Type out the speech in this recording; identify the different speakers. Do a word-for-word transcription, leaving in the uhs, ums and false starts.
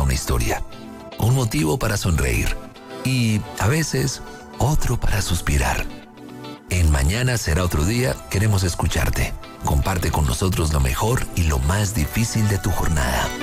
Speaker 1: una historia, un motivo para sonreír y, a veces, otro para suspirar. En Mañana será otro día, queremos escucharte. Comparte con nosotros lo mejor y lo más difícil de tu jornada.